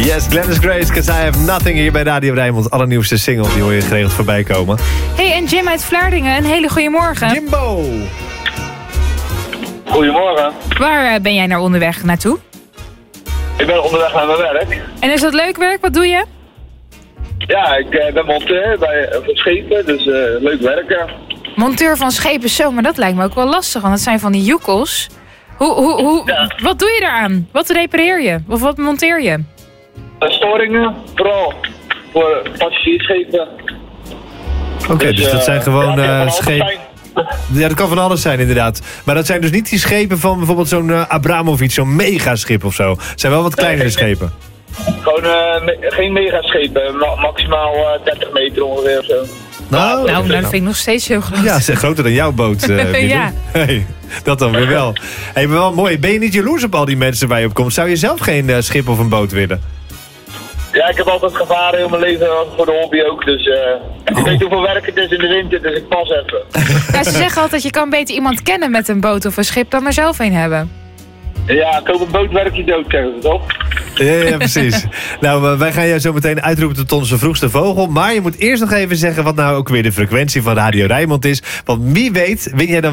Yes, Glennis Grace, 'Cause I Have Nothing hier bij Radio Rijnmond. Allernieuwste single, die hoor je geregeld voorbij komen. Hey, en Jim uit Vlaardingen, een hele goede morgen. Jimbo! Goedemorgen. Waar ben jij nou onderweg naartoe? Ik ben onderweg naar mijn werk. En is dat leuk werk? Wat doe je? Ja, ik ben monteur voor schepen, dus leuk werken. Monteur van schepen, zo, maar dat lijkt me ook wel lastig, want het zijn van die joekels. Ja. Wat doe je daaraan? Wat repareer je? Of wat monteer je? Storingen, vooral voor passagiersschepen. Oké, dus dat zijn gewoon schepen. schepen. Ja, dat kan van alles zijn inderdaad. Maar dat zijn dus niet die schepen van bijvoorbeeld zo'n Abramovic, zo'n megaschip of zo. Het zijn wel wat kleinere schepen. Gewoon geen megaschepen, maximaal 30 meter ongeveer of zo. Nou, dat vind ik nog steeds heel groot. ja, ze zijn groter dan jouw boot. Ja. Hey, dat dan weer wel. Hey, maar wel mooi. Ben je niet jaloers op al die mensen waar je op komt? Zou je zelf geen schip of een boot willen? Ja, ik heb altijd gevaren heel mijn leven voor de hobby ook, dus ik weet hoeveel werk het is in de winter, dus ik pas even. Ja, ze zeggen altijd, je kan beter iemand kennen met een boot of een schip dan er zelf een hebben. Ja, koop een bootwerkje dood, zeggen ze toch? Ja, precies. Nou, wij gaan jou zo meteen uitroepen tot onze vroegste vogel. Maar je moet eerst nog even zeggen wat nou ook weer de frequentie van Radio Rijnmond is. Want wie weet, win jij dan